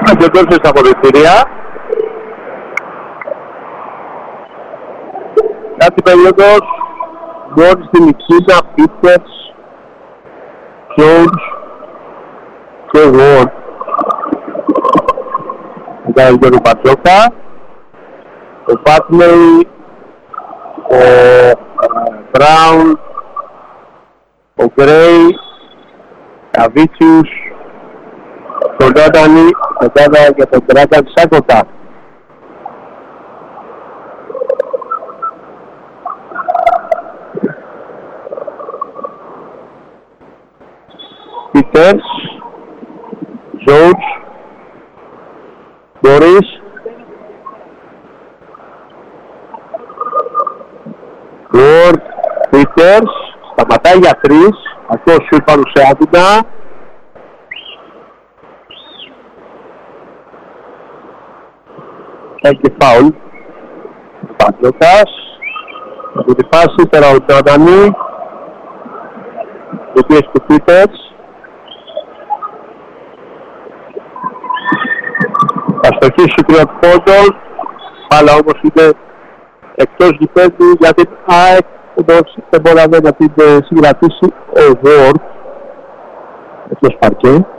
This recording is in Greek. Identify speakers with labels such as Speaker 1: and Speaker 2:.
Speaker 1: και ο Τόρσες στα αποδευτήρια. Κάτι περίοδος, Μόρις στην Ιξίνα, Πίτερς, Jones και Ward. Μετά ο Γιώργο Πατζόκα, ο Μπάτλεϊ, ο Μπράουν, ο Γκρέι, Καβίτσιους, τον Ρότανη, μετά για τον Τράκα Σάκοτα. Πίτερς, Ζόουτς, Μπορείς, Ward, Πίτερς, σταματάει για 3, αυτό σου πάνω σε άμυνα. Έχει και φάουλ. Ο Πατζόκας, από τη φάση τώρα ο Τζαντανί, ο οποίος του Πίτερς. Θα στοχίσει τριών πόντων, αλλά όμως είναι εκτός γηπέδου για την ΑΕΚ, δεν μπορεί να την συγκρατήσει ο Ward εκτός παρκέ.